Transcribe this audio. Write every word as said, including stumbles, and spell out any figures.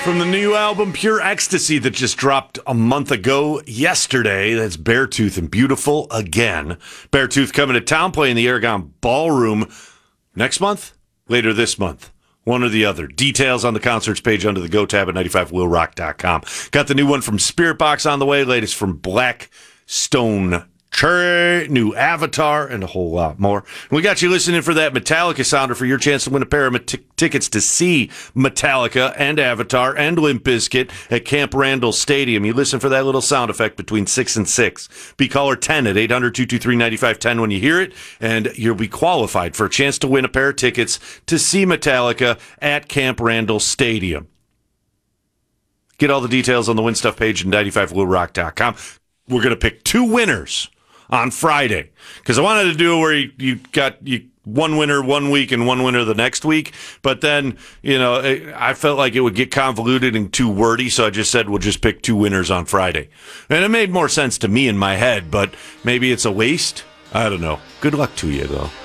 From the new album Pure Ecstasy that just dropped a month ago yesterday, that's Beartooth and Beautiful Again. Beartooth coming to town, playing the Aragon Ballroom next month, later this month. One or the other. Details on the concerts page under the Go tab at ninety-five will rock dot com. Got the new one from Spirit Box on the way, latest from Black Stone Cherry, new Avatar, and a whole lot more. We got you listening for that Metallica sounder for your chance to win a pair of t- tickets to see Metallica and Avatar and Limp Bizkit at Camp Randall Stadium. You listen for that little sound effect between six and six. Be caller ten at eight hundred, two two three, nine five one zero when you hear it, and you'll be qualified for a chance to win a pair of tickets to see Metallica at Camp Randall Stadium. Get all the details on the Win Stuff page at ninety-five will rock dot com. We're going to pick two winners on Friday, because I wanted to do it where you, you got you one winner one week and one winner the next week, but then, you know, I felt like it would get convoluted and too wordy, so I just said we'll just pick two winners on Friday. And it made more sense to me in my head, but maybe it's a waste. I don't know. Good luck to you, though.